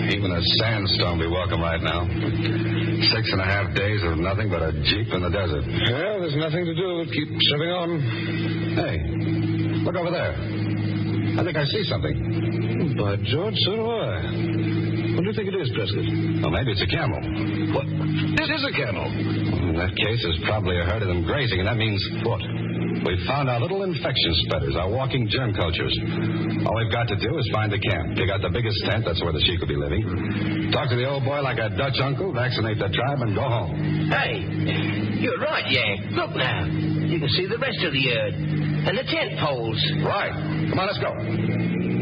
Even a sandstorm be welcome right now. 6.5 days of nothing but a jeep in the desert. Well, there's nothing to do. Keep shoving on. Hey, look over there. I think I see something. By George, so do I. What do you think it is, Prescott? Well, maybe it's a camel. What? It is a camel. In that case, there's probably a herd of them grazing, and that means what? We've found our little infection spreaders, our walking germ cultures. All we've got to do is find a camp, dig out the biggest tent, that's where the sheik will be living, talk to the old boy like a Dutch uncle, vaccinate the tribe, and go home. Hey, you're right, Yank. Look now. You can see the rest of the herd and the tent poles. Right. Come on, let's go.